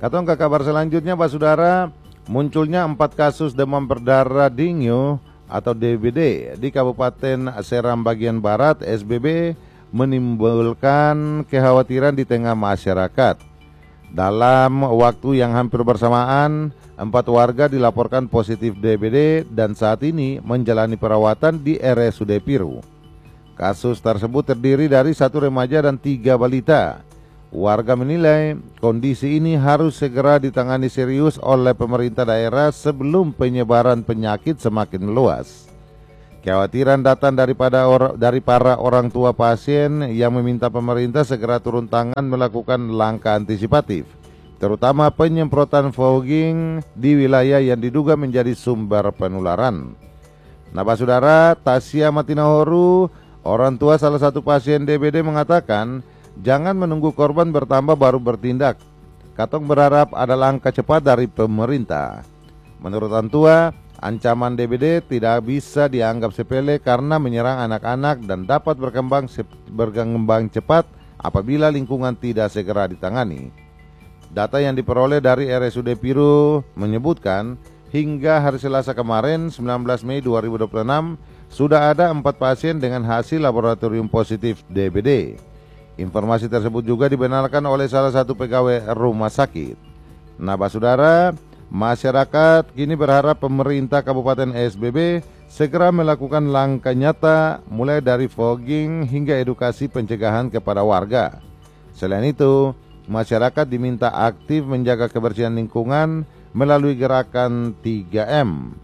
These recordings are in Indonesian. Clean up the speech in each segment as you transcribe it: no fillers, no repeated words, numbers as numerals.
Katong ke kabar selanjutnya, Pak Saudara, munculnya 4 kasus demam berdarah dengue atau DBD di Kabupaten Seram bagian Barat. SBB menimbulkan kekhawatiran di tengah masyarakat. Dalam waktu yang hampir bersamaan, 4 warga dilaporkan positif DBD dan saat ini menjalani perawatan di RSUD Piru. Kasus tersebut terdiri dari 1 remaja dan 3 balita. Warga menilai kondisi ini harus segera ditangani serius oleh pemerintah daerah sebelum penyebaran penyakit semakin meluas. Kekhawatiran datang dari para orang tua pasien yang meminta pemerintah segera turun tangan melakukan langkah antisipatif, terutama penyemprotan fogging di wilayah yang diduga menjadi sumber penularan. Nah, Pak Saudara, Tasya Matinahoru, orang tua salah satu pasien DBD mengatakan, jangan menunggu korban bertambah baru bertindak. Katong berharap ada langkah cepat dari pemerintah. Menurut orang tua, ancaman DBD tidak bisa dianggap sepele karena menyerang anak-anak dan dapat berkembang cepat apabila lingkungan tidak segera ditangani. Data yang diperoleh dari RSUD Piru menyebutkan hingga hari Selasa kemarin 19 Mei 2026 sudah ada 4 pasien dengan hasil laboratorium positif DBD. Informasi tersebut juga dibenarkan oleh salah satu pegawai rumah sakit. Nah, Pak Saudara, masyarakat kini berharap pemerintah Kabupaten SBB segera melakukan langkah nyata mulai dari fogging hingga edukasi pencegahan kepada warga. Selain itu, masyarakat diminta aktif menjaga kebersihan lingkungan melalui gerakan 3M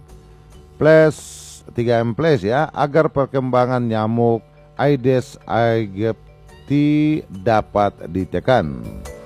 Plus ya, agar perkembangan nyamuk Aedes aegypti dapat ditekan.